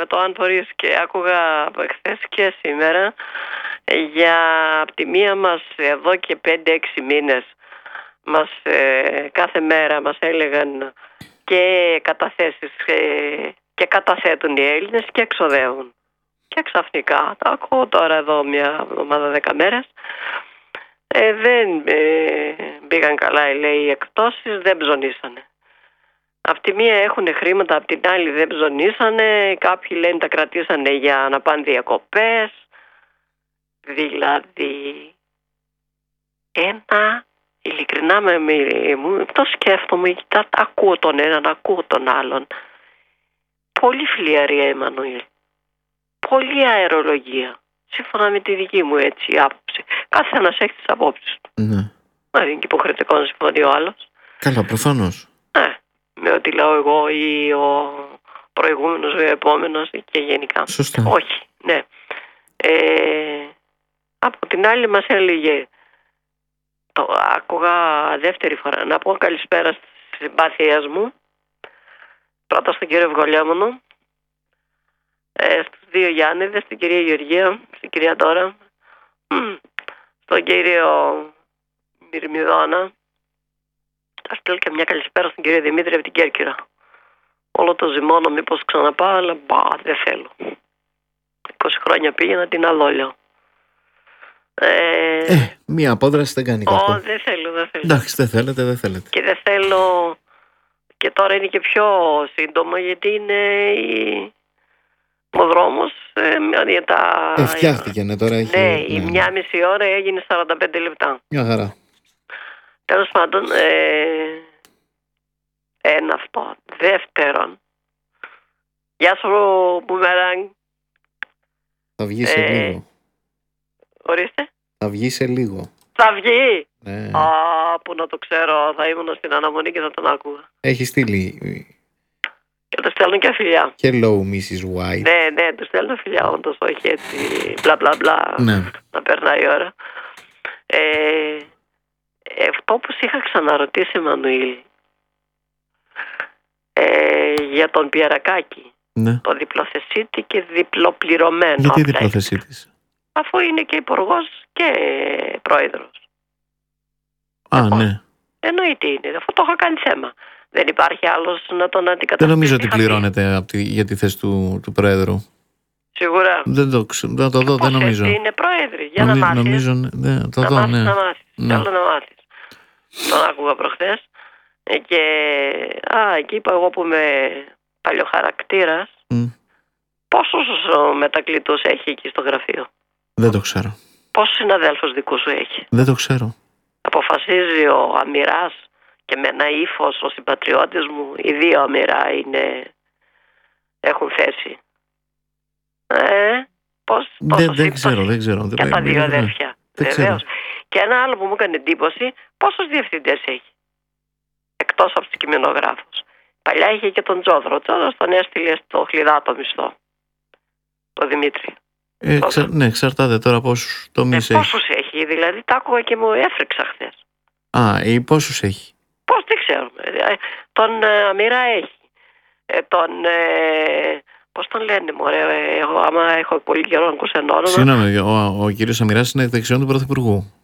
με το αν μπορείς, και άκουγα χθες και σήμερα για από τη μία μας εδώ και 5-6 μήνες μας, κάθε μέρα μας έλεγαν και καταθέσεις και καταθέτουν οι Έλληνες και εξοδεύουν. Και ξαφνικά, το ακούω τώρα εδώ μια εβδομάδα 10 μέρες, δεν πήγαν καλά, λέει, οι εκπτώσεις, δεν ψωνίσανε. Απ' τη μία έχουν χρήματα, απ' την άλλη δεν ψωνίσανε. Κάποιοι λένε τα κρατήσανε για να πάνε διακοπές. Δηλαδή, ειλικρινά το σκέφτομαι, ακούω τον έναν, ακούω τον άλλον. Πολύ φλιαρία, Εμμανουήλ. Πολύ αερολογία. Σύμφωνα με τη δική μου έτσι άποψη. Καθένας έχει τις απόψεις του. Ναι. Δεν είναι και υποχρεωτικό να συμφωνεί ο άλλος. Καλά, προφανώς. Με ό,τι λέω εγώ ή ο προηγούμενος ή ο επόμενος και γενικά. Σωστά. Όχι, ναι. Από την άλλη μας έλεγε, το άκουγα δεύτερη φορά, να πω καλησπέρα στις συμπάθειές μου. Πρώτα στον κύριο Ευγολέμονο, στους δύο Γιάννηδες, στην κυρία Γεωργία, στην κυρία Ντόρα, στον κύριο Μυρμιδόνα. Θα στείλω και μια καλησπέρα στον κύριο Δημήτρη από την Κέρκυρα. Όλο το ζυμώνω, μήπως ξαναπάω, αλλά δεν θέλω. 20 χρόνια πήγαινα, την αδόλιο. Μία απόδραση δεν κάνει κακό. Δεν θέλω. Εντάξει, δεν θέλετε. Και δεν θέλω. Και τώρα είναι και πιο σύντομο, γιατί είναι ο δρόμος για τα... φτιάχτηκε, ναι, τώρα έχει... Ναι, η 1,5 ώρα έγινε 45 λεπτά. Μια χαρά. Τέλος πάντων, ένα αυτό. Δεύτερον, γεια σου Μπούμεραγκ. Θα βγει σε λίγο. Ορίστε. Θα βγει σε λίγο. Θα βγει. Ναι. Που να το ξέρω, θα ήμουν στην αναμονή και θα τον άκουγα. Έχει στείλει. Και του στέλνω και φιλιά. Hello, Mrs. White. Ναι, του στέλνω φιλιά, όντως, όχι έτσι μπλα μπλα μπλα, ναι. Να περνάει η ώρα. Αυτό που είχα ξαναρωτήσει, Εμμανουήλ, για τον Πιερακάκη, ναι. Το διπλοθεσίτη και διπλοπληρωμένο. Γιατί διπλοθεσίτης? Αφού είναι και υπουργός και πρόεδρος. Ναι. Εννοείται είναι, αφού το έχω κάνει θέμα. Δεν υπάρχει άλλος να τον αντικαταστήσει. Δεν νομίζω ότι πληρώνεται για τη θέση του πρόεδρου. Σίγουρα. Δεν το δω, δεν νομίζω. Είναι πρόεδροι, για να μάθεις. Νομίζω, ναι, το δω, ναι. Να μάθεις. Θέλω να μάθεις. Τον άκουγα προχθές και εκεί είπα εγώ που είμαι παλιοχαρακτήρας, πόσους μετακλητούς έχει εκεί στο γραφείο? Δεν το ξέρω. Πόσους συναδέλφους δικούς σου έχει? Δεν το ξέρω. Αποφασίζει ο Αμυράς και με ένα ύφος ο συμπατριώτης μου, οι δύο Αμυρά έχουν θέση. Δεν ξέρω. Και τα δύο αδέρφια. Βεβαίως. Και ένα άλλο που μου έκανε εντύπωση, πόσους διευθυντές έχει εκτός από τους κειμενογράφους? Παλιά είχε και τον Τζόδρο. Ο Τζόδρος τον έστειλε στο χλιδάτο μισθό, το Δημήτρη. Ναι, εξαρτάται τώρα πόσους τομείς έχει. Πόσους έχει, δηλαδή τα άκουγα και μου έφρυξα χθες. Πόσους έχει? Πώς, δεν ξέρουμε. Τον Αμύρα έχει. Πώς τον λένε, μωρέ, εγώ άμα έχω πολύ καιρό να ακούσω ένα όνομα. Συγγνώμη, ο κύριος Αμυράς είναι δεξιόν του Πρωθυπουργού.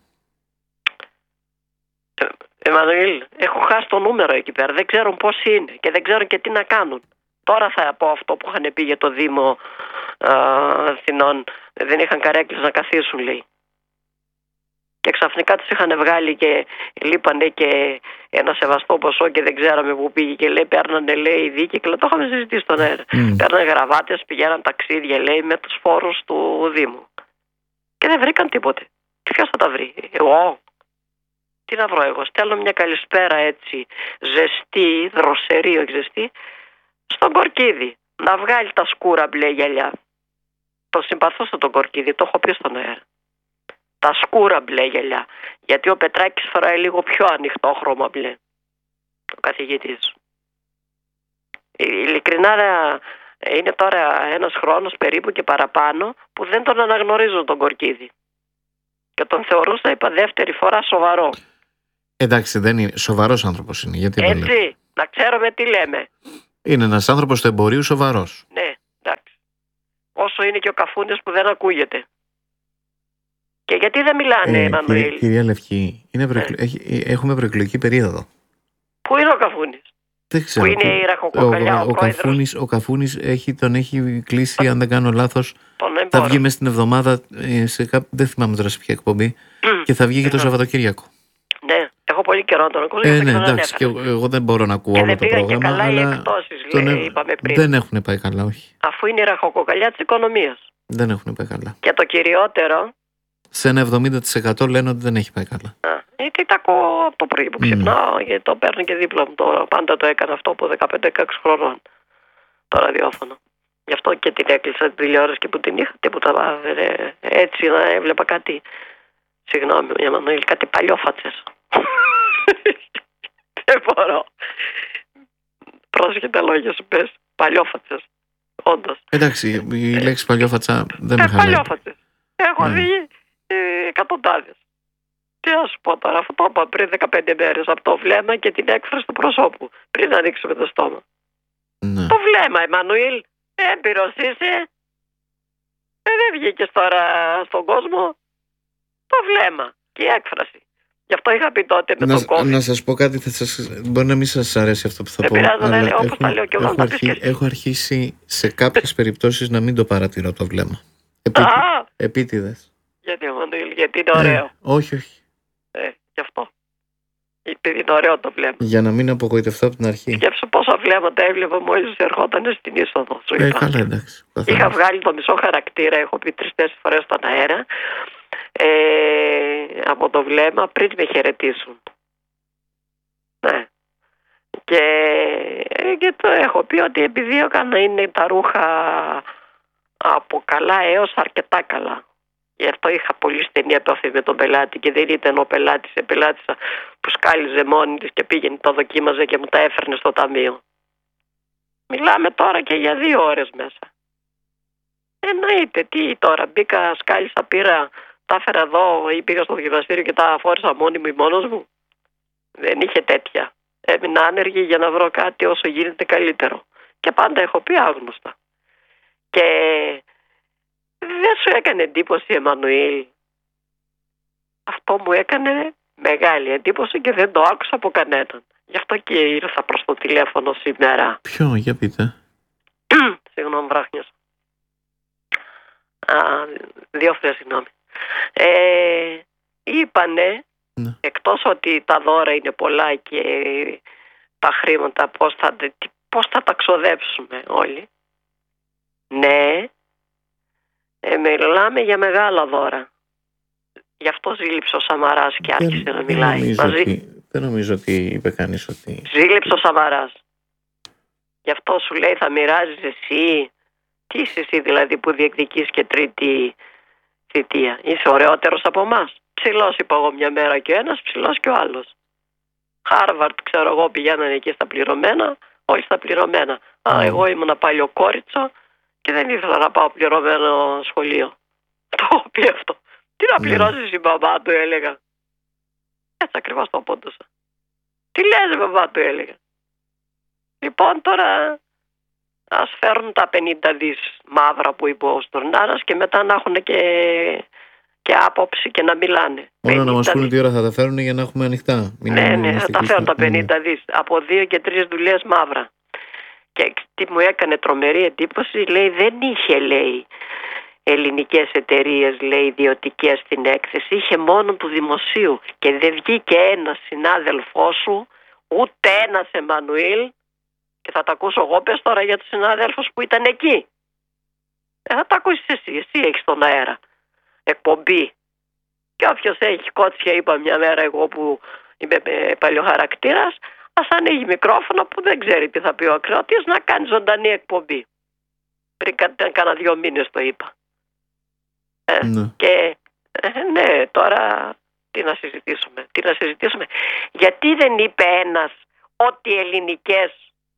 Εμμανουήλ, έχω χάσει το νούμερο εκεί πέρα. Δεν ξέρουν πώς είναι και δεν ξέρουν και τι να κάνουν. Τώρα θα πω αυτό που είχαν πει για το Δήμο Αθηνών. Δεν είχαν καρέκλες να καθίσουν, λέει. Και ξαφνικά τους είχαν βγάλει και λείπανε και ένα σεβαστό ποσό και δεν ξέραμε που πήγε. Και λέει, παίρνανε, λέει, δίκυκλα. Το είχαμε συζητήσει στον αέρα. Παίρνανε γραβάτες, πηγαίναν ταξίδια, λέει, με τους φόρους του Δήμου. Και δεν βρήκαν τίποτε. Ποιος θα τα βρει? Εγώ? Τι να βρω εγώ? Στέλνω μια καλησπέρα έτσι, ζεστή, δροσερή, όχι ζεστή, στον Κορκίδη. Να βγάλει τα σκούρα μπλε γυαλιά. Το συμπαθούσα τον Κορκίδη, το έχω πει στον αέρα. Τα σκούρα μπλε γυαλιά. Γιατί ο Πετράκης φοράει λίγο πιο ανοιχτό χρώμα μπλε. Ο καθηγητής. Ειλικρινά είναι τώρα ένας χρόνος περίπου και παραπάνω που δεν τον αναγνωρίζω τον Κορκίδη. Και τον θεωρούσα, είπα, δεύτερη φορά σοβαρό. Εντάξει, δεν είναι σοβαρός άνθρωπος είναι. Γιατί έτσι, να ξέρουμε τι λέμε. Είναι ένας άνθρωπος του εμπορίου σοβαρός. Ναι, εντάξει. όσο είναι και ο καφούνης που δεν ακούγεται. Και γιατί δεν μιλάνε, Εμμανουήλ? Κυρία Λευκή, έχουμε προεκλογική περίοδο. Πού είναι ο καφούνης? Δεν ξέρω. Πού είναι η ραχοκοκαλιά, ο πρόεδρος? Ο καφούνης τον έχει κλείσει, αν δεν κάνω λάθος. Θα βγει μες την εβδομάδα, δεν θυμάμαι τώρα σε ποια εκπομπή, και θα βγει και το Σαββατοκύριακο. Ναι, έχω πολύ καιρό να τον ακούω. Ναι, εντάξει, και εγώ δεν μπορώ να ακούω όλο το πρόγραμμα. Και καλά οι εκπτώσεις, είπαμε πριν. Δεν έχουν πάει καλά, όχι. Αφού είναι η ραχοκοκαλιά της οικονομίας. Δεν έχουν πάει καλά. Και το κυριότερο, σε ένα 70% λένε ότι δεν έχει πάει καλά. Γιατί τα ακούω από το πρωί που ξυπνάω, γιατί το παίρνω και δίπλα μου τώρα. Πάντα το έκανα αυτό από 15-16 χρονών το ραδιόφωνο. Γι' αυτό και την έκλεισα την τηλεόραση, και που την είχα τίποτα. Έτσι να έβλεπα κάτι. Συγγνώμη, Εμμανουήλ, κάτι παλιόφατσες. Δεν μπορώ. Πρόσεχε τα λόγια σου, πες. Παλιόφατσες. Όντως. Εντάξει, η λέξη παλιόφατσα δεν με χαλάει. Παλιόφατσες. Έχω δει εκατοντάδες. Τι να σου πω τώρα, αφού το είπα πριν 15 μέρες, από το βλέμμα και την έκφραση του προσώπου, πριν ανοίξουμε το στόμα. Ναι. Το βλέμμα, Εμμανουήλ, έμπειρος είσαι. Δεν βγήκες τώρα στον κόσμο. Το βλέμμα και η έκφραση. Γι' αυτό είχα πει τότε με τον COVID. Να σας πω κάτι, μπορεί να μην σας αρέσει αυτό που θα πω. Πειράζει, όπως τα λέω και εγώ. Έχω αρχίσει σε κάποιες περιπτώσεις να μην το παρατηρώ το βλέμμα. Επίτηδες. Γιατί, Εμμανουήλ, γιατί είναι ωραίο. Όχι. Γι' αυτό. Επειδή είναι ωραίο το βλέμμα. Για να μην απογοητευτώ από την αρχή. Σκέψου πόσα βλέμματα έβλεπα μόλις ερχόταν στην είσοδο. Καλά, εντάξει. Είχα βγάλει το μισό χαρακτήρα, έχω πει 3-4 φορές στον αέρα, από το βλέμμα πριν με χαιρετήσουν. Ναι. Και το έχω πει ότι επειδή έκανα είναι τα ρούχα από καλά έως αρκετά καλά. Γι' αυτό είχα πολύ στενή επαφή με τον πελάτη, και δεν ήταν ο πελάτης, η πελάτησα που σκάλιζε μόνη της και πήγαινε, το δοκίμαζε και μου τα έφερνε στο ταμείο. Μιλάμε τώρα και για 2 ώρες μέσα. Εννοείται, τι τώρα, μπήκα, σκάλισα, πήρα, τα έφερα εδώ ή πήγα στο δοκιμαστήριο και τα φόρησα μόνη μου ή μόνος μου. Δεν είχε τέτοια. Έμεινα άνεργη για να βρω κάτι όσο γίνεται καλύτερο. Και πάντα έχω πει άγνωστα. Και δεν σου έκανε εντύπωση, Εμμανουήλ? Αυτό μου έκανε μεγάλη εντύπωση και δεν το άκουσα από κανέναν. Γι' αυτό και ήρθα προς το τηλέφωνο σήμερα. Ποιο, για πείτε. Συγγνώμη, βράχνιασα. 2 φορές συγγνώμη. Είπανε, ναι, εκτός ότι τα δώρα είναι πολλά και τα χρήματα πώς θα τα ξοδέψουμε όλοι. Ναι, μιλάμε για μεγάλα δώρα. Γι' αυτό ζήλιψε ο Σαμαράς και άρχισε να μιλάει μαζί. Δεν νομίζω ότι είπε κανείς ότι... Ζήλιψε ο Σαμαράς. Γι' αυτό σου λέει θα μοιράζεις εσύ. Τι είσαι εσύ δηλαδή που διεκδικείς και τρίτη θητεία? Είσαι ωραιότερος από εμάς? Ψηλός είπα εγώ μια μέρα και ο ένας, ψηλός και ο άλλος. Χάρβαρτ, ξέρω εγώ, πηγαίνανε εκεί στα πληρωμένα, όχι στα πληρωμένα. Εγώ ήμουν παλιοκόριτσο και δεν ήθελα να πάω πληρωμένο σχολείο. Το πει αυτό. Τι να πληρώσεις η μπαμπά του, έλεγα. Έτσι ακριβώς το πόντωσα. Τι λες, μπαμπά του, έλεγα. Λοιπόν, τώρα ας φέρουν τα 50 δις μαύρα που είπε ο Στουρνάρας και μετά να έχουν και άποψη και να μιλάνε. Μόνο να μας πούνε τι ώρα θα τα φέρουν για να έχουμε ανοιχτά. Ναι, θα τα φέρουν τα 50 δις. Από 2 και 3 δουλειές μαύρα. Και τι μου έκανε τρομερή εντύπωση, λέει, δεν είχε, λέει, ελληνικές εταιρείες, λέει, ιδιωτικές στην έκθεση, είχε μόνο του δημοσίου. Και δεν βγήκε ένας συνάδελφός σου, ούτε ένας, Εμμανουήλ, και θα τα ακούσω εγώ, πες τώρα για τους συνάδελφους που ήταν εκεί. Θα τα ακούσεις εσύ έχεις τον αέρα εκπομπή. Και όποιος έχει κότσια, είπα μια μέρα εγώ που είμαι παλιοχαρακτήρας, ας ανοίγει μικρόφωνο που δεν ξέρει τι θα πει ο ακροατής, να κάνει ζωντανή εκπομπή. Πριν κάνα 2 μήνες το είπα. Ναι. Και ναι, τώρα τι να συζητήσουμε. Γιατί δεν είπε ένας ότι οι ελληνικές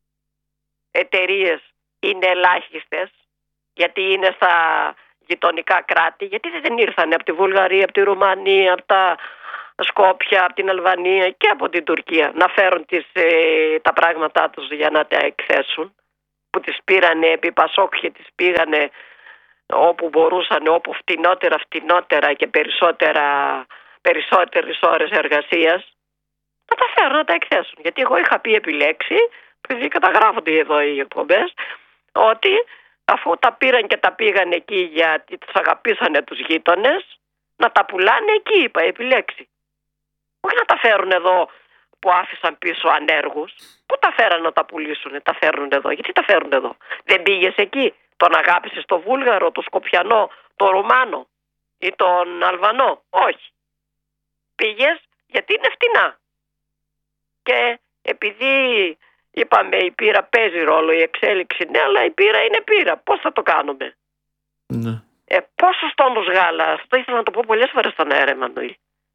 εταιρείες είναι ελάχιστες, γιατί είναι στα γειτονικά κράτη, γιατί δεν ήρθανε από τη Βουλγαρία, από τη Ρουμανία, από τα Σκόπια, από την Αλβανία και από την Τουρκία να φέρουν τα πράγματά τους για να τα εκθέσουν, που τις πήρανε επί Πασόκ και τις πήγανε όπου μπορούσαν, όπου φτηνότερα και περισσότερες ώρες εργασίας, να τα φέρουν, να τα εκθέσουν. Γιατί εγώ είχα πει επιλέξει, επειδή καταγράφονται εδώ οι εκπομπές, ότι αφού τα πήραν και τα πήγαν εκεί γιατί τους αγαπήσανε τους γείτονες, να τα πουλάνε εκεί, είπα, επιλέξει. Όχι να τα φέρουν εδώ που άφησαν πίσω ανέργους. Πού τα φέραν να τα πουλήσουν, τα φέρνουν εδώ. Γιατί τα φέρνουν εδώ? Δεν πήγες εκεί? Τον αγάπησες το Βούλγαρο, το Σκοπιανό, το Ρουμάνο ή τον Αλβανό? Όχι. Πήγες γιατί είναι φτηνά. Και επειδή είπαμε η πείρα παίζει ρόλο, η εξέλιξη, ναι, αλλά η πείρα είναι πείρα. Πώς θα το κάνουμε? Ναι. Πόσους τόνους γάλα? Αυτό ήθελα να το πω πολλές φορές στον αέρα, Εμμανουήλ.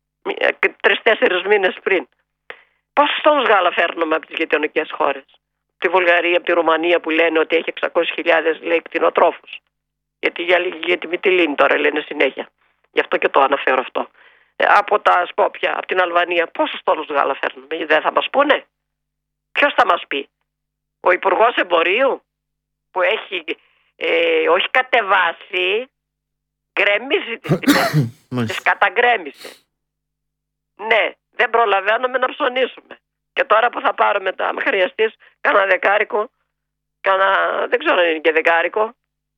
3-4 μήνες πριν. Πόσους τόνους γάλα φέρνουμε από τις γειτονικές χώρες? Τη Βουλγαρία, από τη Ρουμανία που λένε ότι έχει 600.000 λέει κτηνοτρόφους. Για τη Μυτιλήνη τώρα λένε συνέχεια. Γι' αυτό και το αναφέρω αυτό. Από τα Σκόπια, από την Αλβανία, πόσους τόνους γάλα φέρνουμε? Δεν θα μας πούνε? Ποιος θα μας πει? Ο Υπουργός Εμπορίου που έχει όχι κατεβάσει, γκρεμίσει τις τιμές. Τις καταγκρέμισε. Ναι, δεν προλαβαίνουμε να ψωνίσουμε. Και τώρα που θα πάρουμε τα, αν χρειαστείς, κάνα δεκάρικο, δεν ξέρω αν είναι και δεκάρικο,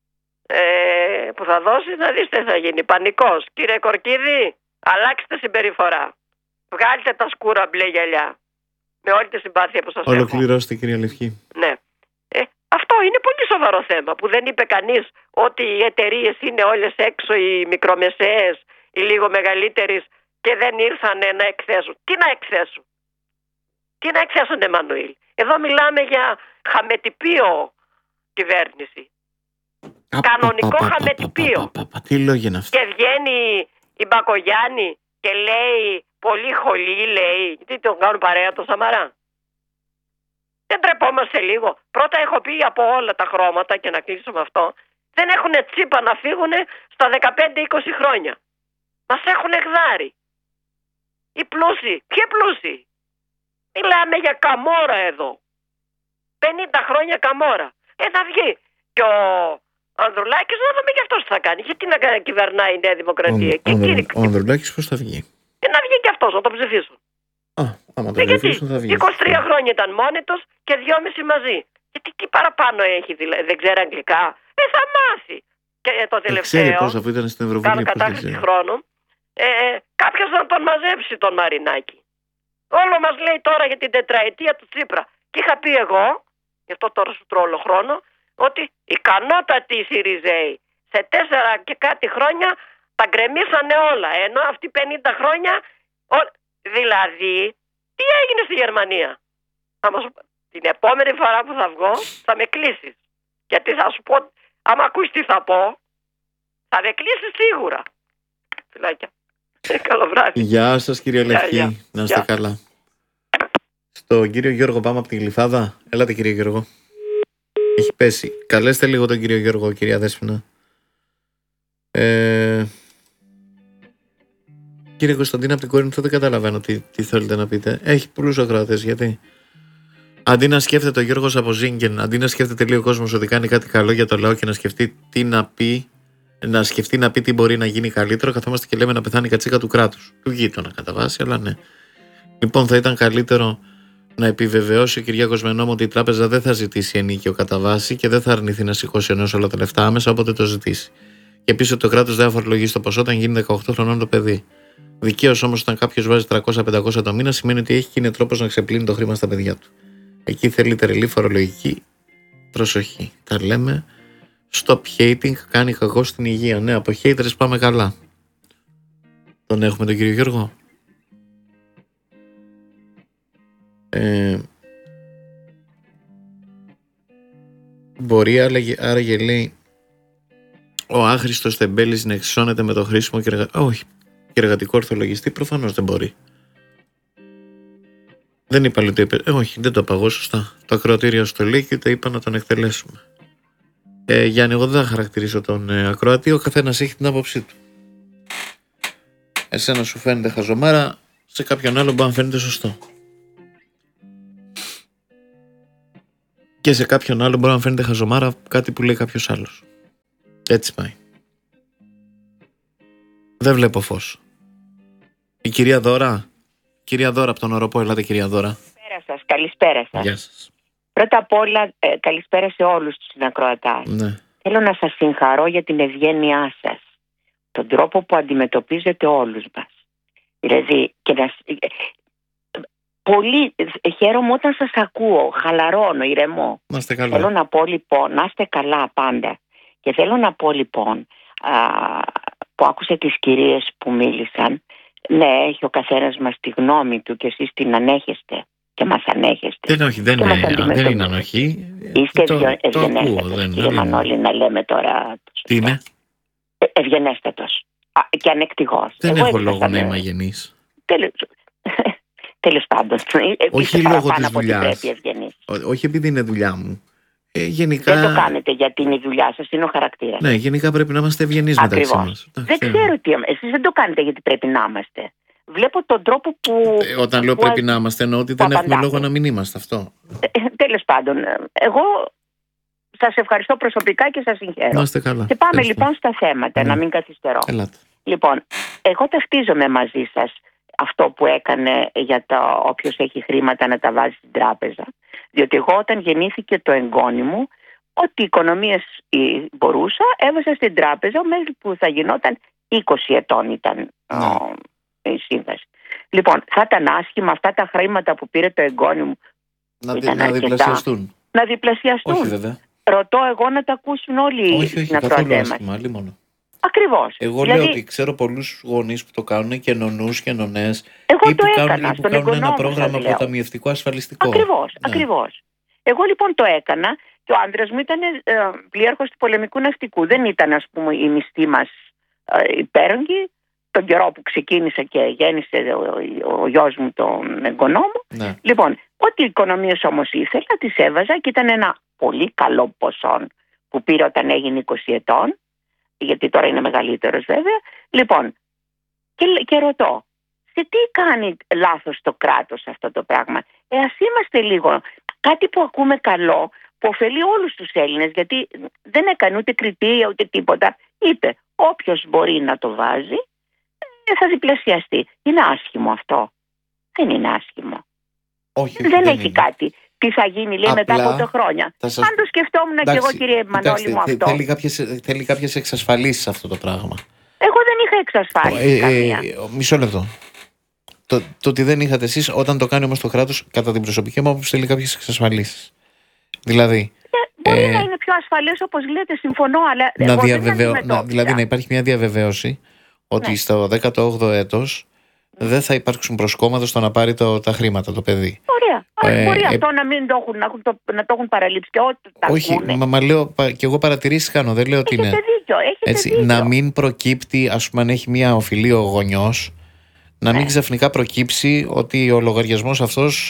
που θα δώσει, θα δεις τι θα γίνει. Πανικός. Κύριε Κορκίδη, αλλάξτε συμπεριφορά. Βγάλτε τα σκούρα μπλε γυαλιά. Με όλη τη συμπάθεια που σας έχω. Ολοκληρώστε, κυρία Λευκή. Ναι. Αυτό είναι πολύ σοβαρό θέμα που δεν είπε κανείς ότι οι εταιρείες είναι όλες έξω, οι μικρομεσαίες, οι λίγο μεγαλύτερες και δεν ήρθαν να εκθέσουν. Τι να εκθέσουν? Τι να εκθέσουν, Εμμανουήλ? Εδώ μιλάμε για χαμετυπίο κυβέρνηση. Κανονικό χαμετυπίο. Τι λόγια είναι αυτά? Και βγαίνει η Μπακογιάννη και λέει πολύ χολή, λέει. Γιατί τον κάνουν παρέα το Σαμαρά? Δεν τρεπόμαστε λίγο? Πρώτα έχω πει από όλα τα χρώματα, και να κλείσω με αυτό, δεν έχουν τσίπα να φύγουν στα 15-20 χρόνια. Μας έχουν εκδάρει. Οι πλούσιοι. Ποιοι πλούσιοι? Μιλάμε για καμόρα εδώ. 50 χρόνια καμόρα. Να βγει και ο Ανδρουλάκης να δούμε και αυτός τι θα κάνει. Γιατί να κυβερνάει η Νέα Δημοκρατία? Ο Ανδρουλάκης πώς θα βγει? Να βγει και αυτός να το ψηφίσουν. Άμα το ψηφίσουν θα βγει. 23 χρόνια ήταν μόνοι τους και 2,5 μαζί. Γιατί τι παραπάνω έχει, δηλαδή? Δεν ξέρει αγγλικά? Θα μάθει. Και το τελευταίο, ξέρει πώς, αφού ήταν στην Ευρωβουλή. Κάνω κατάχρηση χρόνου. Κάποιος να τον μαζέψει τον Μαρινάκη. Όλο μας λέει τώρα για την τετραετία του Τσίπρα. Και είχα πει εγώ, γι' αυτό τώρα σου τρώω χρόνο, ότι ικανότατοι οι Συριζέοι σε 4 και κάτι χρόνια τα γκρεμίσανε όλα. Ενώ αυτοί 50 χρόνια. Δηλαδή, τι έγινε στη Γερμανία? Την επόμενη φορά που θα βγω θα με κλείσεις. Γιατί θα σου πω, άμα ακούσεις τι θα πω, θα με κλείσεις σίγουρα. Φιλάκια. Καλό βράδυ. Γεια σας, κυρία Λευκή. Να είστε καλά. Στον κύριο Γιώργο πάμε από τη Γλυφάδα. Έλατε, κύριε Γιώργο. Έχει πέσει. Καλέστε λίγο τον κύριο Γιώργο, κυρία Δέσποινα. Κύριε Κωνσταντίνα, από την Κόρινθο δεν καταλαβαίνω τι θέλετε να πείτε. Έχει πολλούς ακροατές, γιατί αντί να σκέφτεται ο Γιώργος από Ζίγκεν, αντί να σκέφτεται λίγο ο κόσμος ότι κάνει κάτι καλό για το λαό και να σκεφτεί τι να πει, να σκεφτεί να πει τι μπορεί να γίνει καλύτερο, καθόμαστε και λέμε να πεθάνει η κατσίκα του κράτους. Του γείτονα κατά βάση, αλλά ναι. Λοιπόν, θα ήταν καλύτερο να επιβεβαιώσει ο Κυριάκος Μενόμου ότι η τράπεζα δεν θα ζητήσει ενίκιο κατά βάση και δεν θα αρνηθεί να σηκώσει ενός όλα τα λεφτά άμεσα όποτε το ζητήσει. Και επίσης ότι το κράτος δεν θα φορολογήσει το ποσό όταν γίνει 18 χρονών το παιδί. Δικαίως όμως, όταν κάποιος βάζει 300-500 το μήνα, σημαίνει ότι έχει και είναι τρόπος να ξεπλύνει το χρήμα στα παιδιά του. Εκεί θέλει τρελή φορολογική προσοχή. Τα λέμε. Stop hating, κάνει κακό στην υγεία. Ναι, από haters πάμε καλά. Τον έχουμε τον κύριο Γιώργο. Μπορεί άραγε λέει ο άχρηστος τεμπέλης να εξισώνεται με το χρήσιμο και όχι. Και εργατικό ορθολογιστή προφανώς δεν μπορεί. Δεν είπα λέει το είπε. Όχι, δεν το είπα εγώ σωστά. Το ακροατήριο στο λέει και το είπα να τον εκτελέσουμε. Γιάννη, εγώ δεν θα χαρακτηρίσω τον ακροατή. Ο καθένας έχει την άποψή του. Εσένα σου φαίνεται χαζομάρα, σε κάποιον άλλο μπορεί να φαίνεται σωστό. Και σε κάποιον άλλο μπορεί να φαίνεται χαζομάρα κάτι που λέει κάποιος άλλος. Έτσι πάει. Δεν βλέπω φως. Η κυρία Δώρα. Κυρία Δώρα από τον Οροπό, ελάτε κυρία Δώρα. Καλησπέρα σας. Γεια σας. Πρώτα απ' όλα καλησπέρα σε όλους τους συνακροατάς. Ναι. Θέλω να σας συγχαρώ για την ευγένειά σας, τον τρόπο που αντιμετωπίζετε όλους μας. Δηλαδή, πολύ χαίρομαι όταν σας ακούω, χαλαρώνω, ηρεμώ. Να είστε καλά. Θέλω να πω λοιπόν, να είστε καλά πάντα. Και θέλω να πω λοιπόν, που άκουσα τις κυρίες που μίλησαν, ναι, έχει ο καθένας μας τη γνώμη του και εσείς την ανέχεστε και μας ανέχεστε. Δεν είναι ανοχή. Είστε ευγενέστατος, κύριε Μανώλη, να λέμε τώρα. Τι είναι? Ευγενέστατος και ανεκτικός. Δεν έχω λόγο να είμαι αγενής. Τέλος πάντων. Όχι λόγω της δουλειάς. Όχι επειδή είναι δουλειά μου. Γενικά... Δεν το κάνετε γιατί είναι η δουλειά σας, είναι ο χαρακτήρας. Ναι, γενικά πρέπει να είμαστε ευγενείς μεταξύ μας. Δεν ξέρω τι. Εσείς δεν το κάνετε γιατί πρέπει να είμαστε. Βλέπω τον τρόπο που. Όταν λέω πρέπει να είμαστε, εννοώ ότι δεν έχουμε λόγο να μην είμαστε αυτό. Τέλος πάντων. Εγώ σας ευχαριστώ προσωπικά και σας συγχαίρω. Να είστε καλά. Και πάμε λοιπόν στα θέματα, να μην καθυστερώ. Ελάτε. Λοιπόν, εγώ ταυτίζομαι μαζί σας αυτό που έκανε για το όποιος έχει χρήματα να τα βάζει στην τράπεζα. Διότι εγώ όταν γεννήθηκε το εγγόνι μου, ό,τι οικονομίες μπορούσα, έβαζα στην τράπεζα μέχρι που θα γινόταν 20 ετών ήταν η σύμβαση. Λοιπόν, θα ήταν άσχημα αυτά τα χρήματα που πήρε το εγγόνι μου να διπλασιαστούν. Να διπλασιαστούν. Όχι βέβαια. Ρωτώ εγώ να τα ακούσουν όλοι όχι, καθόλου άσχημα, άλλη μόνο. Ακριβώς. Εγώ λέω ότι ξέρω πολλούς γονείς που το κάνουν και νονούς και νονές. Εγώ ή το που έκανα. που κάνουν ένα πρόγραμμα αποταμιευτικό ασφαλιστικό. Ακριβώς. Εγώ λοιπόν το έκανα και ο άντρας μου ήταν πλοίαρχος του πολεμικού ναυτικού. Δεν ήταν, ας πούμε, η μισθή μας υπέρογγη. Τον καιρό που ξεκίνησα και γέννησε ο γιος μου τον εγγονό μου. Ναι. Λοιπόν, ό,τι οικονομίες όμως ήθελα τις έβαζα και ήταν ένα πολύ καλό ποσό που πήρε όταν έγινε 20 ετών. Γιατί τώρα είναι μεγαλύτερος βέβαια. Λοιπόν, και ρωτώ, σε τι κάνει λάθος το κράτος αυτό το πράγμα? Ας είμαστε λίγο, κάτι που ακούμε καλό, που ωφελεί όλους τους Έλληνες, γιατί δεν έκανε ούτε κριτήρια ούτε τίποτα. Είπε, όποιος μπορεί να το βάζει, θα διπλασιαστεί. Είναι άσχημο αυτό? Δεν είναι άσχημο. Όχι, δεν έχει κάτι. Τι θα γίνει, λέει, μετά από 8 χρόνια. Αν το σκεφτόμουν και εγώ, κύριε Μανώλη μου, αυτό. Θέλει κάποιες εξασφαλίσεις αυτό το πράγμα. Εγώ δεν είχα εξασφάλιση. Μισό λεπτό. Το ότι δεν είχατε εσείς, όταν το κάνει όμως το κράτος, κατά την προσωπική μου άποψη, θέλει κάποιες εξασφαλίσεις. Δηλαδή. Μπορεί να είναι πιο ασφαλές, όπως λέτε, συμφωνώ, αλλά. Δηλαδή να υπάρχει μια διαβεβαίωση ότι στο 18ο έτος δεν θα υπάρξουν προσκόμματα στο να πάρει τα χρήματα το παιδί. Ωραία. Μπορεί αυτό να μην το έχουν, να το έχουν παραλείψει και ό,τι τα όχι, μα λέω και εγώ παρατηρήσεις κάνω, δεν λέω ότι είναι. Έχετε δίκιο. Να μην προκύπτει, ας πούμε, αν έχει μια οφειλή ο γονιός, να μην ξαφνικά προκύψει ότι ο λογαριασμός αυτός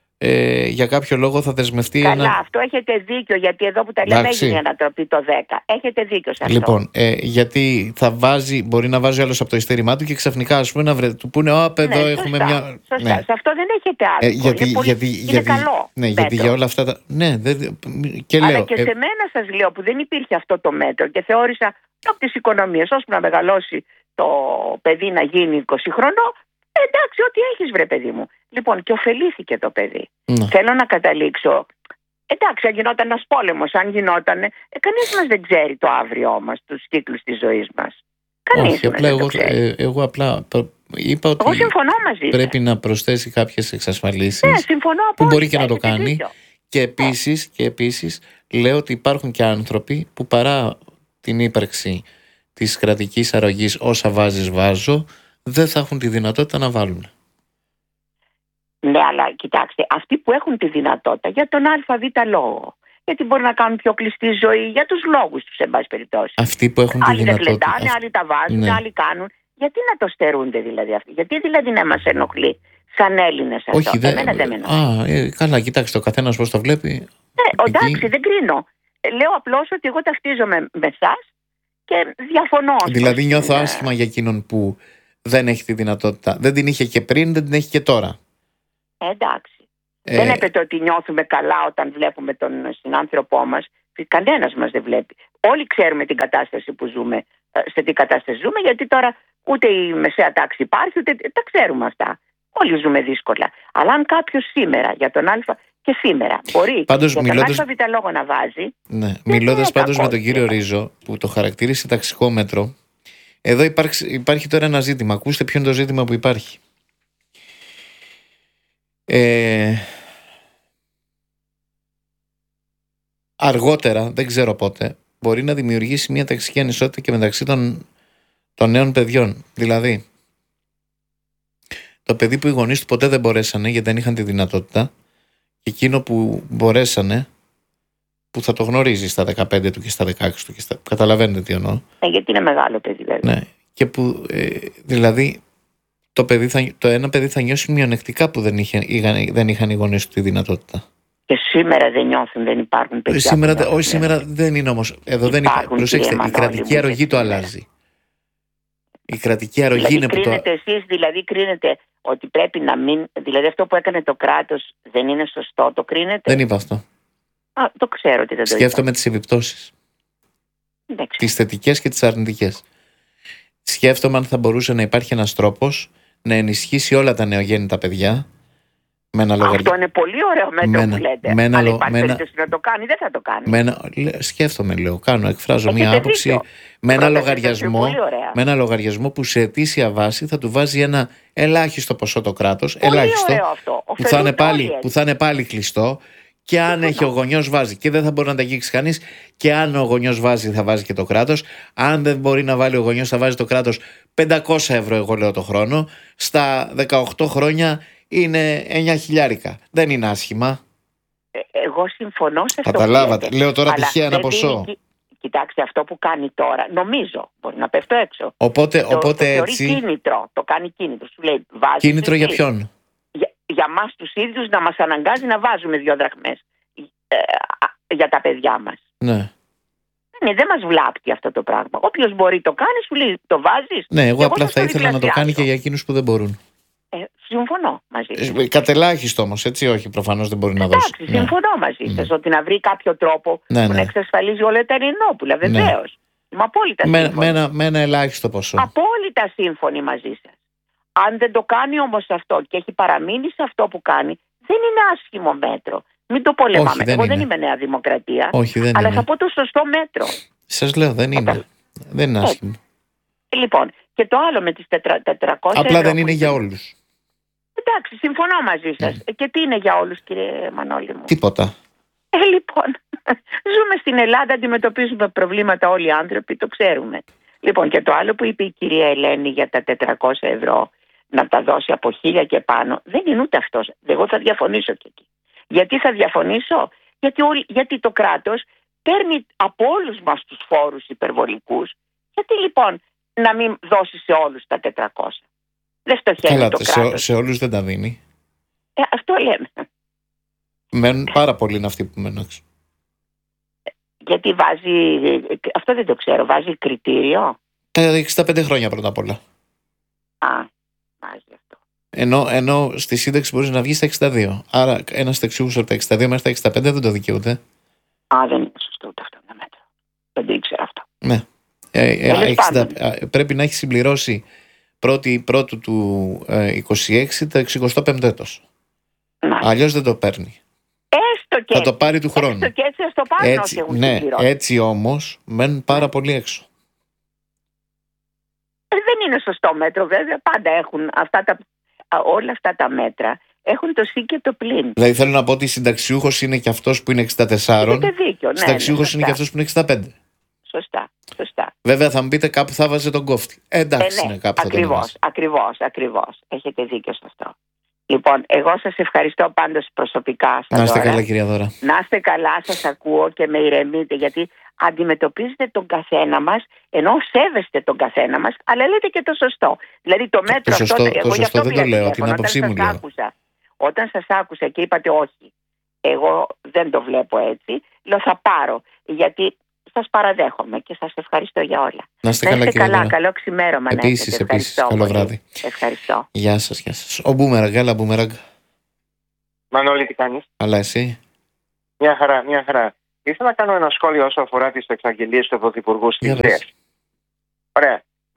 για κάποιο λόγο θα δεσμευτεί. Καλά, αυτό έχετε δίκιο, γιατί εδώ που τα λέμε έγινε να το πει το 10. Έχετε δίκιο σε αυτό. Λοιπόν, γιατί μπορεί να βάζει άλλος από το ειστέρημά του και ξαφνικά, ας πούμε, του πούνε εδώ έχουμε μια. Σωστά. Σε αυτό δεν έχετε άδικο. Είναι καλό. Ναι, γιατί για όλα αυτά τα. Ναι, και λέω. Αλλά και σε μένα σας λέω που δεν υπήρχε αυτό το μέτρο και θεώρησα από τις οικονομίες, ώσπου να μεγαλώσει το παιδί να γίνει 20 χρονών. Εντάξει, ό,τι έχεις, βρε παιδί μου. Λοιπόν, και ωφελήθηκε το παιδί. Θέλω να καταλήξω. Εντάξει, αν γινόταν ένας πόλεμος, αν γινότανε. Κανείς μας δεν ξέρει το αύριό μας, τους κύκλους της ζωής μας. Κανείς δεν το ξέρει. Εγώ απλά είπα ότι. Εγώ συμφωνώ μαζί. Πρέπει να προσθέσει κάποιες εξασφαλίσεις. Ναι, συμφωνώ. Που μπορεί και να το κάνει. Και επίσης λέω ότι υπάρχουν και άνθρωποι που παρά την ύπαρξη της κρατικής αρρωγής, όσα βάζω, δεν θα έχουν τη δυνατότητα να βάλουν. Ναι, αλλά κοιτάξτε, αυτοί που έχουν τη δυνατότητα για τον ΑΒ λόγο, γιατί μπορεί να κάνουν πιο κλειστή ζωή για τους λόγους τους, εν πάση περιπτώσει. Αυτοί που έχουν τη δυνατότητα. Άλλοι δεν κλετάνε, άλλοι τα βάζουν, άλλοι κάνουν. Γιατί να το στερούνται δηλαδή αυτοί? Γιατί δηλαδή να μας ενοχλεί σαν Έλληνες αυτό? Όχι, δεν με ενοχλεί. Καλά, κοιτάξτε, ο καθένας πώς το βλέπει. Εντάξει, δεν κρίνω. Λέω απλώς ότι εγώ ταυτίζομαι με εσάς και διαφωνώ. Δηλαδή νιώθω άσχημα για εκείνον που δεν έχει τη δυνατότητα. Δεν την είχε και πριν, δεν την έχει και τώρα. Εντάξει. Δεν έπεται ότι νιώθουμε καλά όταν βλέπουμε τον συνάνθρωπό μας. Κανένας μας δεν βλέπει. Όλοι ξέρουμε την κατάσταση που ζούμε, σε τι κατάσταση ζούμε, γιατί τώρα Ούτε η μεσαία τάξη υπάρχει, ούτε τα ξέρουμε αυτά. Όλοι ζούμε δύσκολα. Αλλά αν κάποιος σήμερα για τον Α και σήμερα μπορεί Πάντως, για τον ΑΒ λόγο να βάζει. Ναι, μιλώντας πάντως με τον κύριο Ρίζο που το χαρακτήρισε ταξικόμετρο, εδώ υπάρχει τώρα ένα ζήτημα. Ακούστε ποιο είναι το ζήτημα που υπάρχει. Αργότερα, δεν ξέρω πότε, μπορεί να δημιουργήσει μια ταξική ανισότητα και μεταξύ των νέων παιδιών. Δηλαδή, το παιδί που οι γονείς του ποτέ δεν μπορέσανε γιατί δεν είχαν τη δυνατότητα, και εκείνο που μπορέσανε, που θα το γνωρίζει στα 15 του και στα 16 του και καταλαβαίνετε τι εννοώ. Γιατί είναι μεγάλο παιδί βέβαια. Ναι, και που δηλαδή το ένα παιδί θα νιώσει μειονεκτικά που δεν είχαν οι γονείς του τη δυνατότητα. Και σήμερα δεν νιώθουν, δεν υπάρχουν παιδιά. Όχι, σήμερα δεν είναι όμως. Εδώ δεν υπάρχει. Προσέξτε, η κρατική αρρωγή το αλλάζει. Η κρατική αρρωγή δηλαδή, είναι που κρίνετε εσείς, δηλαδή κρίνετε ότι πρέπει να μην. Δηλαδή αυτό που έκανε το κράτος δεν είναι σωστό, το κρίνετε. Δεν είπα αυτό. Το ξέρω ότι δεν το Σκέφτομαι τις επιπτώσεις. Τις θετικές και τις αρνητικές. Σκέφτομαι αν θα μπορούσε να υπάρχει ένας τρόπος να ενισχύσει όλα τα νεογέννητα παιδιά. Αυτό είναι πολύ ωραίο μέτρο που λέτε. Αλλά υπάρχει περίπτωση να το κάνει, δεν θα το κάνει. Σκέφτομαι, λέω, εκφράζω μια άποψη με ένα λογαριασμό που σε αιτήσια βάση θα του βάζει ένα ελάχιστο ποσό το κράτος, ελάχιστο, που θα είναι πάλι κλειστό, και αν έχει ο γονιός βάζει και δεν θα μπορεί να τα αγγίξει κανείς, και αν ο γονιός βάζει θα βάζει και το κράτος. Αν δεν μπορεί να βάλει ο γονιός θα βάζει το κράτος 500 ευρώ, εγώ λέω, το χρόνο. Στα 18 χρόνια είναι 9.000. Δεν είναι άσχημα. Εγώ συμφωνώ σε αυτό. Καταλάβατε. Λέω τώρα τυχαία ένα ποσό. Κοιτάξτε, αυτό που κάνει τώρα, νομίζω, μπορεί να πέφτω έξω. Οπότε το έτσι. Κίνητρο, το κάνει κίνητρο. Σου λέει, κίνητρο για ποιον? Για μας τους ίδιους, να μας αναγκάζει να βάζουμε 2 δραχμές για τα παιδιά μας. Ναι. Δεν μας βλάπτει αυτό το πράγμα. Όποιος μπορεί το κάνει, σου λέει, το βάζεις. Ναι, εγώ απλά θα ήθελα να το κάνει και για εκείνους που δεν μπορούν. Συμφωνώ μαζί σας. Κατελάχιστο όμως, έτσι, όχι, προφανώς δεν μπορεί να δώσει. Εντάξει, συμφωνώ μαζί σας ότι να βρει κάποιο τρόπο που να εξασφαλίζει όλα τα Ελληνόπουλα, βεβαίως. Είμαι απόλυτα σύμφωνη. Με ένα ελάχιστο ποσό. Απόλυτα σύμφωνη μαζί σας. Αν δεν το κάνει όμως αυτό και έχει παραμείνει σε αυτό που κάνει, δεν είναι άσχημο μέτρο. Μην το πολεμάμε. Εγώ δεν είμαι Νέα Δημοκρατία, αλλά θα πω το σωστό μέτρο. Σας λέω, δεν είναι. Δεν είναι άσχημο. Λοιπόν, και το άλλο με τις 400 απλά δεν είναι για όλους. Εντάξει, συμφωνώ μαζί σας. Και τι είναι για όλους, κύριε Μανώλη μου? Τίποτα. Λοιπόν, ζούμε στην Ελλάδα, αντιμετωπίζουμε προβλήματα όλοι οι άνθρωποι, το ξέρουμε. Λοιπόν, και το άλλο που είπε η κυρία Ελένη για τα 400 ευρώ, να τα δώσει από 1.000 και πάνω, δεν είναι ούτε αυτός. Εγώ θα διαφωνήσω και εκεί. Γιατί θα διαφωνήσω? Γιατί το κράτος παίρνει από όλους μας τους φόρους υπερβολικούς. Γιατί λοιπόν να μην δώσει σε όλους τα 400? Δεν στοχεύει το κράτος. Σε όλους δεν τα δίνει. Αυτό λέμε. Μένουν πάρα πολλοί είναι αυτοί που μένουν έξω. Γιατί βάζει, αυτό δεν το ξέρω, βάζει κριτήριο. Τα 65 χρόνια πρώτα απ' όλα. Βάζει αυτό. Ενώ στη σύνταξη μπορείς να βγεις στα 62. Άρα ένας συνταξιούχος από τα 62 μέχρι τα 65 δεν το δικαιούται. Δεν είναι σωστό ούτε αυτό το μέτρο. Δεν το ήξερα αυτό. Ναι. Πρέπει να έχει συμπληρώσει πρώτου του 26 το 65ο έτος. Αλλιώς δεν το παίρνει. Θα το πάρει του χρόνου. Έστω και έτσι ας το πάρουν όσοι έχουν συμπληρώσει. Έτσι όμως μένουν πάρα πολύ έξω. Δεν είναι σωστό μέτρο βέβαια. Πάντα έχουν όλα αυτά τα μέτρα. Έχουν το συ και το πλην. Δηλαδή θέλω να πω ότι συνταξιούχος είναι και αυτός που είναι 64. Έχετε δίκιο. Συνταξιούχος είναι και αυτός που είναι 65. Σωστά. Βέβαια θα μου πείτε κάπου θα βάζει τον κόφτη. Εντάξει, είναι κάπου θα τον βάζει. Ακριβώς. Έχετε δίκιο σε αυτό. Λοιπόν, εγώ σας ευχαριστώ πάντως προσωπικά. Να είστε καλά, κυρία Δώρα. Να είστε καλά, σας ακούω και με ηρεμείτε, γιατί αντιμετωπίζετε τον καθένα μας, ενώ σέβεστε τον καθένα μας, αλλά λέτε και το σωστό. Δηλαδή το μέτρο αυτό. Το σωστό δεν το λέω, την άποψή μου λέω. Όταν σας άκουσα και είπατε όχι, εγώ δεν το βλέπω έτσι, λέω θα πάρω, γιατί σας παραδέχομαι και σας ευχαριστώ για όλα. Να είστε καλά, καλό ξημέρωμα. Επίσης, καλό βράδυ. Ευχαριστώ. Γεια σας. Ο Μπούμεραγκ, έλα Μπούμεραγκ. Μανώλη, τι κάνεις? Αλλά εσύ? Μια χαρά. Ήθελα να κάνω ένα σχόλιο όσο αφορά τις εξαγγελίες του Πρωθυπουργού στην Ωραία.